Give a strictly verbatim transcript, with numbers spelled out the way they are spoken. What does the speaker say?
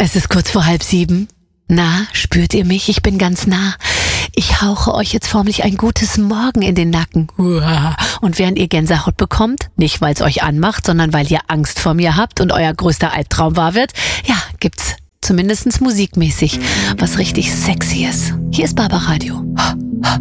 Es ist kurz vor halb sieben. Na, spürt ihr mich? Ich bin ganz nah. Ich hauche euch jetzt förmlich ein gutes Morgen in den Nacken. Und während ihr Gänsehaut bekommt, nicht weil es euch anmacht, sondern weil ihr Angst vor mir habt und euer größter Albtraum wahr wird, ja, gibt's zumindest musikmäßig was richtig sexy ist. Hier ist Barbaradio.